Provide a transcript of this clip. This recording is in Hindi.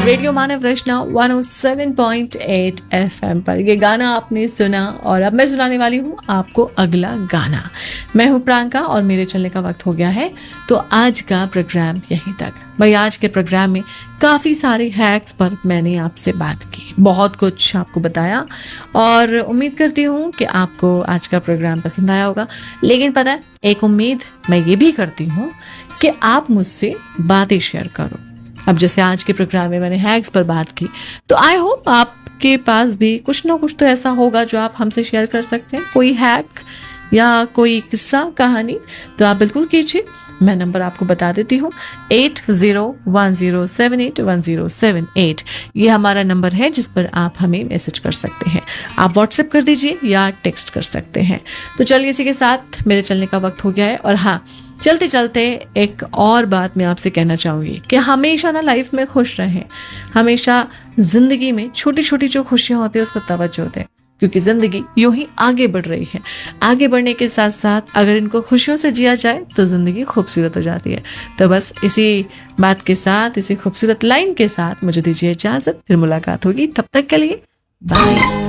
रेडियो मानव रचना 107.8 FM पर ये गाना आपने सुना और अब मैं सुनाने वाली हूँ आपको अगला गाना। मैं हूँ प्रांका और मेरे चलने का वक्त हो गया है, तो आज का प्रोग्राम यहीं तक। भाई आज के प्रोग्राम में काफ़ी सारे हैक्स पर मैंने आपसे बात की, बहुत कुछ आपको बताया और उम्मीद करती हूँ कि आपको आज का प्रोग्राम पसंद आया होगा। लेकिन पता है, एक उम्मीद मैं ये भी करती हूँ कि आप मुझसे बातें शेयर करो। अब जैसे आज के प्रोग्राम में मैंने हैक्स पर बात की, तो आई होप आपके पास भी कुछ ना कुछ तो ऐसा होगा जो आप हमसे शेयर कर सकते हैं, कोई हैक या कोई किस्सा कहानी, तो आप बिल्कुल कीजिए। मैं नंबर आपको बता देती हूँ 8010781078। ये हमारा नंबर है जिस पर आप हमें मैसेज कर सकते हैं। आप व्हाट्सएप कर दीजिए या टेक्स्ट कर सकते हैं। तो चलिए, इसी के साथ मेरे चलने का वक्त हो गया है। और हाँ, चलते चलते एक और बात मैं आपसे कहना चाहूँगी कि हमेशा ना लाइफ में खुश रहें। हमेशा जिंदगी में छोटी छोटी जो खुशियाँ होती है उस पर तवज्जो दें, क्योंकि जिंदगी यूं ही आगे बढ़ रही है। आगे बढ़ने के साथ साथ अगर इनको खुशियों से जिया जाए तो जिंदगी खूबसूरत हो जाती है। तो बस इसी बात के साथ, इसी खूबसूरत लाइन के साथ मुझे दीजिए इजाजत। फिर मुलाकात होगी, तब तक के लिए बाय।